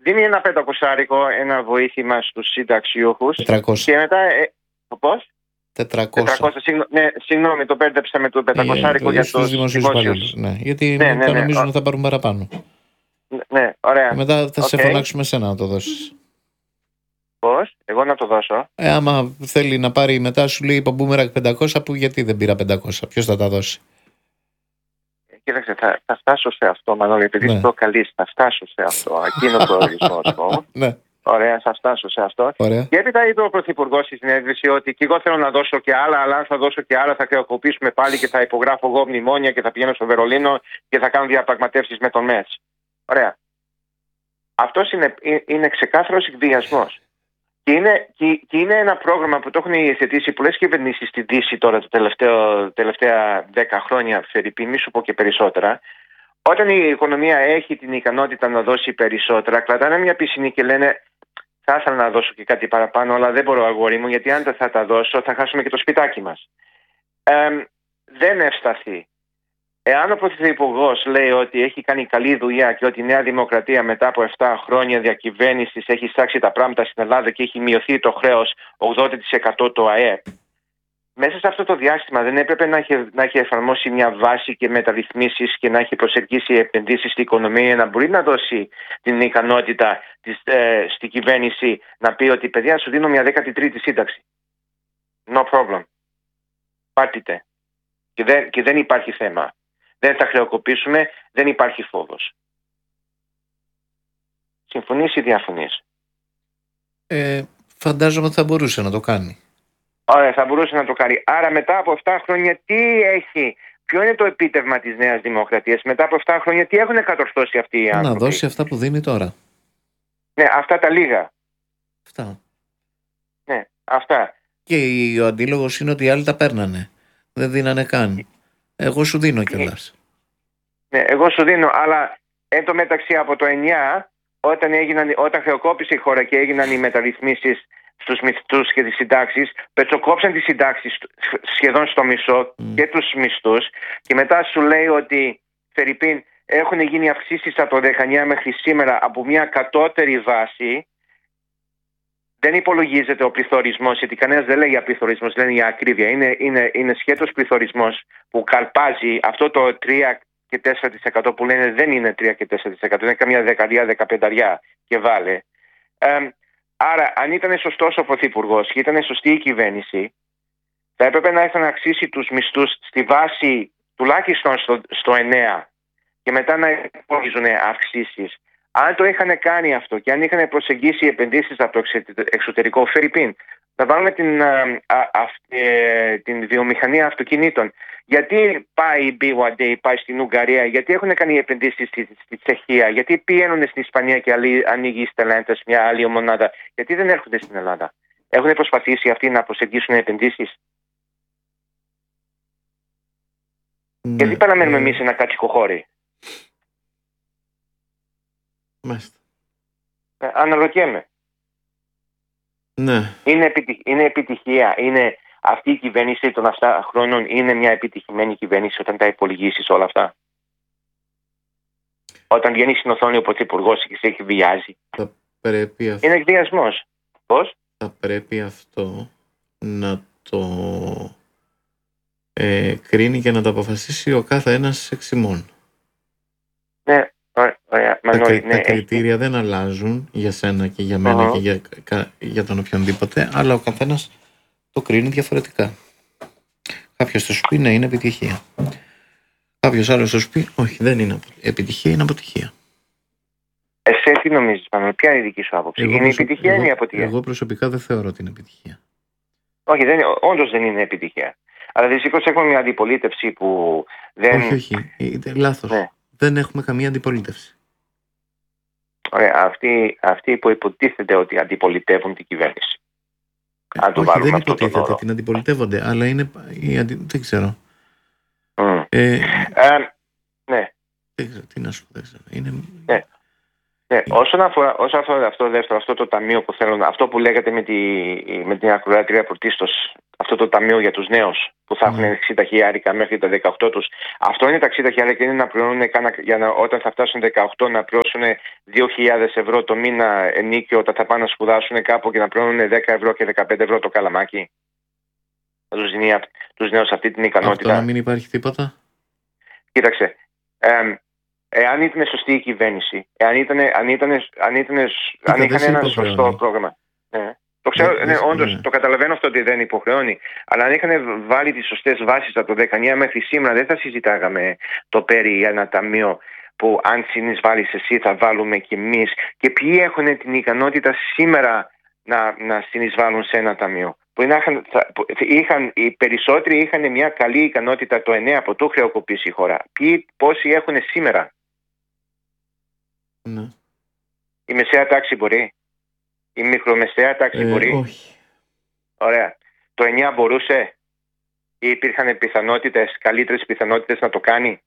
δίνει ένα 500, ένα βοήθημα στους συνταξιούχους 400. και μετά, πώς? 400. Συγγνώμη, το μπέρδεψα με το 500 για τους δημοσίους υπαλλήλους. Ναι, γιατί μετά νομίζουν ότι θα πάρουν παραπάνω. Ναι, ωραία. Και μετά θα σε φωνάξουμε εσένα να το δώσεις. Πώς, εγώ να το δώσω? Άμα θέλει να πάρει μετά, σου λέει είπα Boomerang 500, που γιατί δεν πήρα 500, ποιος θα τα δώσει? Κοίταξε, θα φτάσω σε αυτό, Μανώλη, επειδή Ναι. το προκαλείς, θα φτάσω σε αυτό. Εκείνο το ορισμό μου. Ναι. Ωραία, θα φτάσω σε αυτό. Ωραία. Και έπειτα είπε ο Πρωθυπουργός στη συνέντευξη ότι και εγώ θέλω να δώσω και άλλα, αλλά αν θα δώσω και άλλα θα χρεοκοπήσουμε πάλι και θα υπογράφω εγώ μνημόνια και θα πηγαίνω στο Βερολίνο και θα κάνω διαπραγματεύσεις με τον ΜΕΤΣ. Ωραία. Αυτός είναι ξεκάθαρος εκβιασμός. Και είναι ένα πρόγραμμα που το έχουν υιοθετήσει πολλές κυβερνήσεις στη Δύση τώρα τα τελευταία 10 χρόνια, φερειπίν, μη σου πω και περισσότερα. Όταν η οικονομία έχει την ικανότητα να δώσει περισσότερα, κρατάνε μια πισινή και λένε θα ήθελα να δώσω και κάτι παραπάνω, αλλά δεν μπορώ, αγόρι μου, γιατί αν δεν θα τα δώσω θα χάσουμε και το σπιτάκι μας. Δεν ευσταθεί. Εάν ο Πρωθυπουργός λέει ότι έχει κάνει καλή δουλειά και ότι η Νέα Δημοκρατία μετά από 7 χρόνια διακυβέρνησης έχει στάξει τα πράγματα στην Ελλάδα και έχει μειωθεί το χρέος 80% το ΑΕΠ, μέσα σε αυτό το διάστημα δεν έπρεπε να έχει εφαρμόσει μια βάση και μεταρρυθμίσεις και να έχει προσεγγίσει επενδύσεις στην οικονομία για να μπορεί να δώσει την ικανότητα στην κυβέρνηση να πει ότι παιδιά σου δίνω μια 13η σύνταξη. No problem. Πάρτιτε. Και δεν υπάρχει θέμα. Δεν θα χρεοκοπήσουμε, δεν υπάρχει φόβος. Συμφωνείς ή διαφωνείς? Φαντάζομαι ότι θα μπορούσε να το κάνει. Ωραία, θα μπορούσε να το κάνει. Άρα μετά από 7 χρόνια τι έχει, ποιο είναι το επίτευγμα της Νέας Δημοκρατίας? Μετά από 7 χρόνια τι έχουν κατορθώσει αυτοί οι άνθρωποι? Να δώσει αυτά που δίνει τώρα. Ναι, αυτά τα λίγα. Αυτά. Ναι, αυτά. Και ο αντίλογος είναι ότι οι άλλοι τα παίρνανε. Δεν δίνανε καν. Εγώ σου δίνω κιόλας. Ναι, εγώ σου δίνω, αλλά εν τω μεταξύ από το 9, όταν χρεοκόπησε η χώρα και έγιναν οι μεταρρυθμίσεις στους μισθούς και τις συντάξεις, πετσοκόψαν τις συντάξεις σχεδόν στο μισό και τους μισθούς, και μετά σου λέει ότι φερειπίν έχουν γίνει αυξήσεις από το 19 μέχρι σήμερα από μια κατώτερη βάση. Δεν υπολογίζεται ο πληθωρισμός, γιατί κανένας δεν λέει για πληθωρισμός, λένε για ακρίβεια. Είναι σχέτος πληθωρισμός που καλπάζει. Αυτό το 3 και 4% που λένε δεν είναι 3 και 4%, είναι καμιά 10-15 και βάλε. Άρα, αν ήταν σωστός ο Πρωθυπουργός και ήταν σωστή η κυβέρνηση, θα έπρεπε να είχαν αυξήσει τους μισθούς στη βάση τουλάχιστον στο 9 και μετά να υπολογίζουν αυξήσεις. Αν το είχαν κάνει αυτό και αν είχαν προσεγγίσει επενδύσεις από το εξωτερικό, φερειπίν, να βάλουμε την βιομηχανία αυτοκινήτων. Γιατί πάει η BYD, πάει στην Ουγγαρία, γιατί έχουν κάνει επενδύσεις στη Τσεχία, γιατί πηγαίνουν στην Ισπανία και ανοίγει η Stellantis μια άλλη μονάδα, γιατί δεν έρχονται στην Ελλάδα? Έχουν προσπαθήσει αυτοί να προσεγγίσουν επενδύσεις? Γιατί παραμένουμε εμείς ένα κατσικοχώρι? Μάλιστα. Αναρωτιέμαι. Ναι. Είναι επιτυχία. Αυτή η κυβέρνηση των 7 χρόνων είναι μια επιτυχημένη κυβέρνηση όταν τα υπολογίσεις όλα αυτά? Όταν βγαίνει στην οθόνη ο Πρωθυπουργός και σε εκβιάζει. Είναι εκβιασμός. Πώς? Θα πρέπει αυτό να το κρίνει και να το αποφασίσει ο κάθε ένας εξ ημών. Ναι. Ωραία, Τα κριτήρια δεν αλλάζουν για σένα και για μένα και για τον οποιονδήποτε, αλλά ο καθένας το κρίνει διαφορετικά. Κάποιος θα σου πει ναι, είναι επιτυχία. Κάποιος άλλος θα σου πει όχι, δεν είναι επιτυχία, είναι αποτυχία. Εσύ τι νομίζεις, Πανώ, ποια είναι η δική σου άποψη? Είναι επιτυχία ή είναι αποτυχία? Εγώ προσωπικά δεν θεωρώ ότι είναι επιτυχία. Όχι, όντως δεν είναι επιτυχία. Αλλά δυστυχώς έχουμε μια αντιπολίτευση που δεν... Όχι, λάθος. Ναι. Δεν έχουμε καμία αντιπολίτευση. Ωραία, αυτοί που υποτίθεται ότι αντιπολιτεύουν την κυβέρνηση. Όχι, δεν υποτίθεται, την αντιπολιτεύονται, αλλά είναι... δεν ξέρω. Ναι. Δεν ξέρω, τι να σου πω, δεν ξέρω. Ναι. Όσον αφορά αυτό το ταμείο που θέλω, αυτό που λέγατε με την ακροάτρια πρωτίστως, αυτό το ταμείο για τους νέους που θα έχουν 60 χιλιάρικα μέχρι τα 18 τους. Αυτό είναι τα 60 χιλιάρικα, είναι να πληρώνουν όταν θα φτάσουν 18 να πληρώσουν 2.000 ευρώ το μήνα ενίκιο όταν θα πάνε να σπουδάσουν κάπου και να πληρώνουν 10 ευρώ και 15 ευρώ το καλαμάκι. Θα τους δίνει τους νέους αυτή την ικανότητα. Αυτό να μην υπάρχει τίποτα. Κοίταξε, εάν ήταν σωστή η κυβέρνηση, αν είχαν ένα σωστό πρόγραμμα. Το ξέρω, όντως, το καταλαβαίνω αυτό ότι δεν υποχρεώνει. Αλλά αν είχαν βάλει τις σωστές βάσεις από το 19 μέχρι σήμερα, δεν θα συζητάγαμε το περί ένα ταμείο που αν συνεισβάλλεις εσύ θα βάλουμε κι εμείς. Και ποιοι έχουν την ικανότητα σήμερα να συνεισβάλλουν σε ένα ταμείο. Οι περισσότεροι είχαν μια καλή ικανότητα το 9 που το χρεοκοπήσει η χώρα. Πόσοι έχουν σήμερα? Ναι. Η μεσαία τάξη μπορεί? Η μικρομεσαία τάξη μπορεί? Όχι. Ωραία. Το 9 μπορούσε? Ή υπήρχαν καλύτερες πιθανότητες να το κάνει?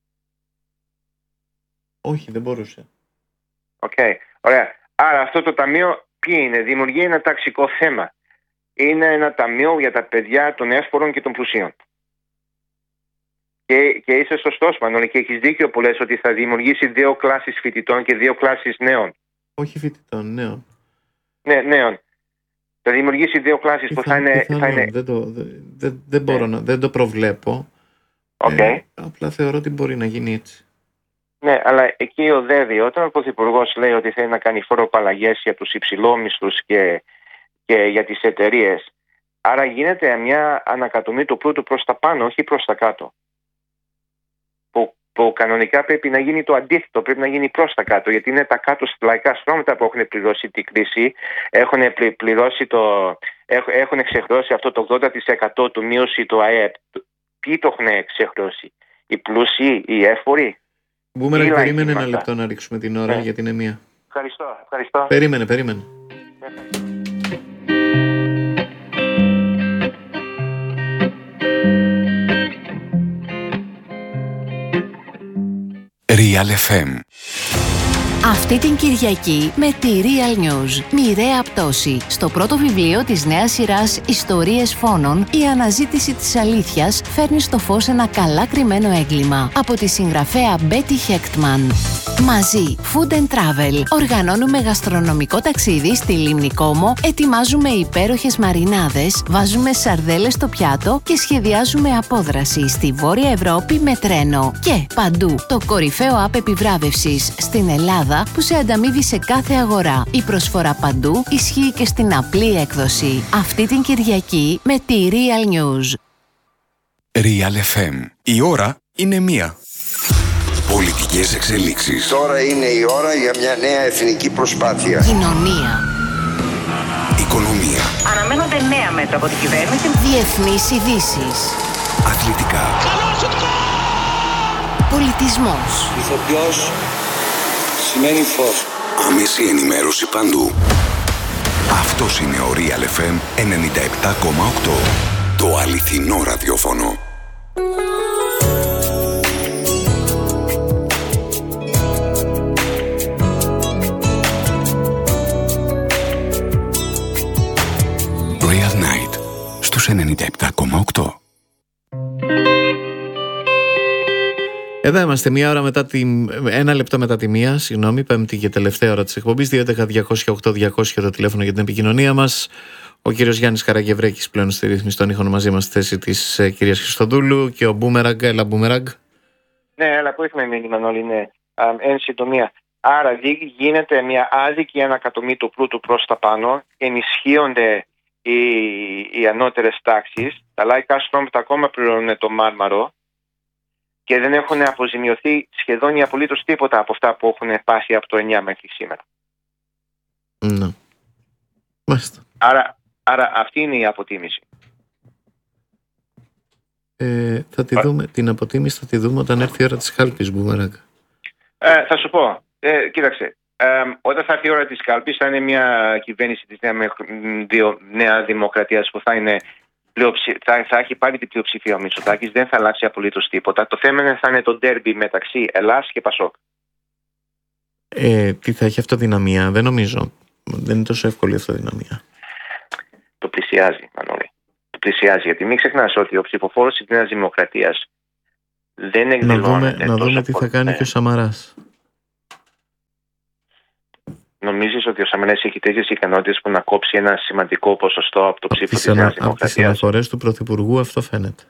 Όχι, δεν μπορούσε. Ωραία. Άρα αυτό το ταμείο ποιο είναι? Δημιουργεί ένα ταξικό θέμα. Είναι ένα ταμείο για τα παιδιά των εύπορων και των πλουσίων. Και είσαι σωστός, Μανώλη, και έχεις δίκιο που λες ότι θα δημιουργήσει 2 κλάσεις φοιτητών και 2 κλάσεις νέων. Όχι φοιτητών, νέων. Ναι, νέων. Θα δημιουργήσει 2 κλάσεις που θα είναι... Δεν το προβλέπω. Απλά θεωρώ ότι μπορεί να γίνει έτσι. Ναι, αλλά εκεί οδεύει. Όταν ο Πρωθυπουργός λέει ότι θέλει να κάνει φοροπαλλαγές για τους υψηλόμισθους και για τις εταιρείες, άρα γίνεται μια ανακατομή του πλούτου προς τα πάνω, όχι προς τα κάτω. Που κανονικά πρέπει να γίνει το αντίθετο, πρέπει να γίνει προς τα κάτω, γιατί είναι τα κάτω λαϊκά στρώματα που έχουν πληρώσει την κρίση, έχουν ξεχρώσει αυτό το 80% του μείωση του ΑΕΠ. Ποιοι το έχουν ξεχρώσει? Οι πλούσιοι, οι εύποροι? Μπούμερακ, περίμενε ένα λεπτό να ρίξουμε την ώρα, γιατί είναι 1. Ευχαριστώ. Περίμενε. Real FM. Αυτή την Κυριακή με τη Real News. Μοιραία πτώση. Στο πρώτο βιβλίο της νέας σειράς Ιστορίες Φόνων, η αναζήτηση της αλήθειας φέρνει στο φως ένα καλά κρυμμένο έγκλημα. Από τη συγγραφέα Betty Hechtman. Μαζί, Food and Travel. Οργανώνουμε γαστρονομικό ταξίδι στη Λίμνη Κόμο, ετοιμάζουμε υπέροχες μαρινάδες, βάζουμε σαρδέλες στο πιάτο και σχεδιάζουμε απόδραση στη Βόρεια Ευρώπη με τρένο. Και παντού, το κορυφαίο app επιβράβευσης στην Ελλάδα που σε ανταμείβει σε κάθε αγορά. Η προσφορά παντού ισχύει και στην απλή έκδοση. Αυτή την Κυριακή με τη Real News. Real FM. Η ώρα είναι 1. Πολιτικές εξελίξεις. Τώρα είναι η ώρα για μια νέα εθνική προσπάθεια. Κοινωνία. Οικονομία. Αναμένονται νέα μέτρα από την κυβέρνηση. Διεθνείς ειδήσεις. Αθλητικά. Πολιτισμός. Ηθοποιός σημαίνει φως. Άμεση ενημέρωση παντού. Αυτός είναι ο Real FM 97,8. Το αληθινό ραδιόφωνο. Real Night στους 97,8. Εδώ είμαστε, 1 λεπτό μετά τη 1, συγγνώμη, 5η και τελευταία ώρα της εκπομπής. 211-208-200 το τηλέφωνο για την επικοινωνία μας. Ο κύριος Γιάννης Καραγευρέκης πλέον στη ρύθμιση των ήχων μαζί μας στη θέση της κυρίας Χριστοδούλου και ο Μπούμεραγκ. Έλα, Μπούμεραγκ. Ναι, αλλά που έχουμε μείνει, Μανώλη, ναι. Εν συντομία. Άρα γίνεται μια άδικη ανακατομή του πλούτου προς τα πάνω, ενισχύονται οι ανώτερες τάξεις, τα λαϊκά στρώματα ακόμα πληρώνουν το μάρμαρο και δεν έχουν αποζημιωθεί σχεδόν ή απολύτως τίποτα από αυτά που έχουν πάσει από το 9 μέχρι σήμερα. Ναι. Μάλιστα. Άρα αυτή είναι η αποτίμηση. Θα τη δούμε, την αποτίμηση θα τη δούμε όταν έρθει η ώρα της κάλπης, Μπούμεραγκ. Θα σου πω, κοίταξε, όταν θα έρθει η ώρα της κάλπης θα είναι μια κυβέρνηση της Νέα Δημοκρατίας που θα έχει πάρει την πλειοψηφία ο Μητσοτάκης, δεν θα αλλάξει απολύτως τίποτα. Το θέμα θα είναι το ντέρμπι μεταξύ Ελλάς και Πασόκ. Τι θα έχει αυτοδυναμία, δεν νομίζω. Δεν είναι τόσο εύκολη η αυτοδυναμία. Το πλησιάζει, Μανώλη. ότι πλησιάζει. Γιατί μην ξεχνάς ότι ο ψηφοφόρος της Νέας Δημοκρατίας δεν εκδηλώνεται. Να δούμε τι θα κάνει και ο Σαμαράς. Νομίζεις ότι ο Σαμαράς έχει τέτοιες ικανότητες που να κόψει ένα σημαντικό ποσοστό από το ψήφο της Νέας Δημοκρατίας? Από τις αναφορές του Πρωθυπουργού αυτό φαίνεται.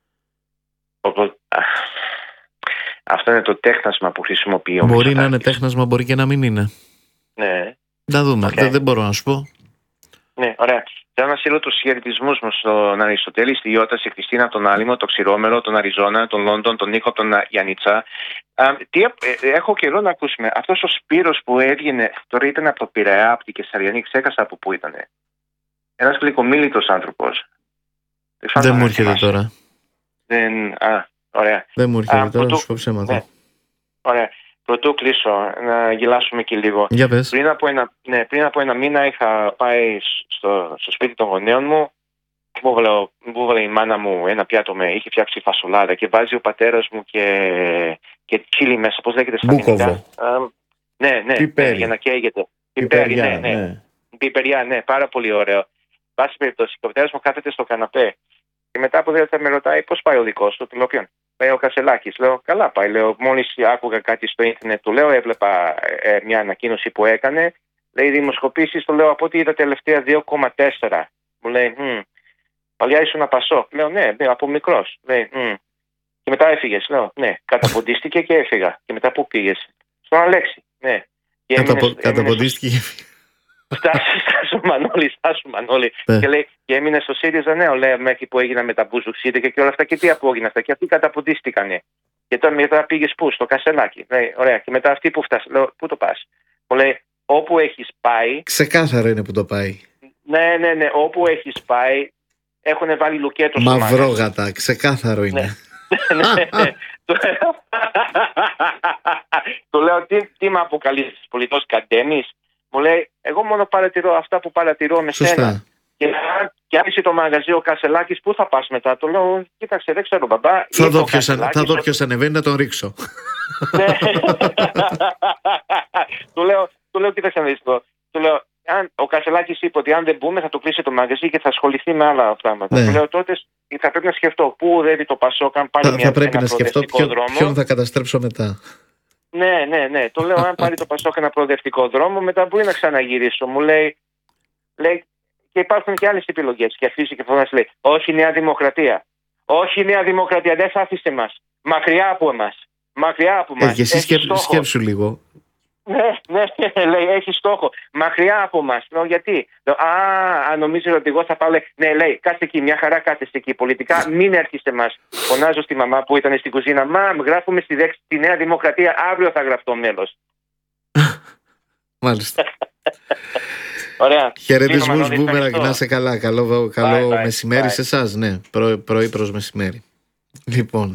Αυτό είναι το τέχνασμα που χρησιμοποιεί ο Μπορεί να είναι τέχνασμα, μπορεί και να μην είναι. Ναι. Να δούμε. Δεν μπορώ να σου πω. Ναι, ωραία. Θέλω να στείλω τους χαιρετισμούς μου στον Αριστοτέλη, στη Ιώτα, στη Χριστίνα, τον Άλυμο, τον Ξηρόμερο, τον Αριζόνα, τον Λόντον, τον Νίκο, τον Γιαννίτσα. Έχω καιρό να ακούσουμε. Αυτός ο Σπύρος που έβγαινε, τώρα ήταν από το Πειραιά, από την Κεσαριανή, ξέχασα από πού ήταν. Ένας γλυκομίλητος άνθρωπος. Δεν μου έρχεται τώρα. Ωραία. Δεν μου έρχεται τώρα, να σου πω ψέματα. Ναι. Ωραία. Πρωτού κλείσω, να γελάσουμε και λίγο. Για πες. Πριν από ένα μήνα είχα πάει στο σπίτι των γονέων μου. Μου έβαλε η μάνα μου ένα πιάτο είχε φτιάξει φασολάδα και βάζει ο πατέρας μου και τσίλι μέσα. Πώς λέγεται στα ελληνικά? Ναι, για να καίγεται. Πιπέρι, ναι. Πιπεριά, ναι, πάρα πολύ ωραίο. Πάση περιπτώσει, και ο πατέρας μου κάθεται στο καναπέ. Και μετά από 2 λεπτά με ρωτάει πώς πάει ο δικός του. Του λέω ποιον? Πάει ο Κασελάκης. Λέω καλά πάει. Λέω μόλις άκουγα κάτι στο ίντερνετ, του λέω έβλεπα μια ανακοίνωση που έκανε. Λέει δημοσκοπήσεις, του λέω από ό,τι είδα τελευταία 2,4. Μου λέει παλιά ήσουν Πασόκ. Λέω ναι, από μικρός. Λέει και μετά έφυγες. Λέω ναι, καταποντίστηκε και έφυγα. Και μετά πού πήγες? Στον Αλέξη. Ναι. Καταποντίστηκε και έφυγε. Στάσου Μανώλη. Και λέει, και έμεινε στο ΣΥΡΙΖΑ, ναι, λέει, μέχρι που έγινα με τα μπουζουξίδια και όλα αυτά. Και τι απόγεινα αυτά. Και αυτοί καταποντίστηκαν. Και τώρα μετά πήγες πού? Στο Κασελάκι. Λέει, ωραία. Και μετά αυτοί που φτάσαν. Λέω, πού το πας? Μου λέει, όπου έχεις πάει. Ξεκάθαρο είναι που το πάει. Ναι. Όπου έχεις πάει, έχουν βάλει λουκέτο στο μάτι. Μαυρόγατα. Ξεκάθαρο είναι. Ναι. Του λέω, τι με αποκαλείς πολιτός Καντέμις? Μου λέει, εγώ μόνο παρατηρώ αυτά που παρατηρώ με σένα. Και άνοιξε το μαγαζί ο Κασελάκης, πού θα πας μετά? Του λέω, κοίταξε, δεν ξέρω μπαμπά. Θα δω ποιος ανεβαίνει να τον ρίξω. Του λέω, κοίταξε να δεις το. Του λέω, ο Κασελάκης είπε ότι αν δεν μπούμε θα το κλείσει το μαγαζί και θα ασχοληθεί με άλλα πράγματα. Του λέω, τότε θα πρέπει να σκεφτώ πού οδεύει το Πασόκ, αν πάρει θα πρέπει να σκεφτώ ποιον θα καταστρέψω μετά. Ναι. Το λέω, αν πάρει το Πασόκ ένα προοδευτικό δρόμο, μετά μπορεί να ξαναγυρίσω. Μου λέει, και υπάρχουν και άλλες επιλογές. Και αφήσει και φωνάζει, λέει, όχι Νέα Δημοκρατία. Όχι Νέα Δημοκρατία, δεν θα άφησε εμάς. Μακριά από εμάς. Και εσύ σκέψου λίγο. Ναι, λέει, έχει στόχο. Μακριά από εμάς. Λέω, γιατί? Νομίζω ότι εγώ θα πάω. Ναι, λέει, κάτσε εκεί, μια χαρά κάθεστε εκεί. Πολιτικά, μην έρχεστε εμάς. Φωνάζω στη μαμά που ήταν στην κουζίνα. Γράφουμε στη Νέα Δημοκρατία, αύριο θα γραφτώ μέλος. Μάλιστα. Ωραία. Χαιρετισμούς, Μπούμεραγκ, να είσαι καλά. Καλό μεσημέρι σε εσάς, ναι. Πρωί προς μεσημέρι. Λοιπόν.